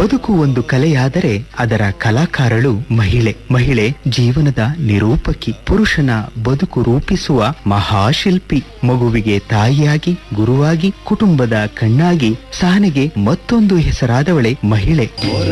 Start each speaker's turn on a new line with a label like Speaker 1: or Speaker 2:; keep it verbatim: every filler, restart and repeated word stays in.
Speaker 1: ಬದುಕು ಒಂದು ಕಲೆಯಾದರೆ ಅದರ ಕಲಾಕಾರಳು ಮಹಿಳೆ. ಮಹಿಳೆ ಜೀವನದ ನಿರೂಪಕಿ, ಪುರುಷನ ಬದುಕು ರೂಪಿಸುವ ಮಹಾಶಿಲ್ಪಿ. ಮಗುವಿಗೆ ತಾಯಿಯಾಗಿ, ಗುರುವಾಗಿ, ಕುಟುಂಬದ ಕಣ್ಣಾಗಿ ಸಹನೆಗೆ ಮತ್ತೊಂದು ಹೆಸರಾದವಳೆ ಮಹಿಳೆ.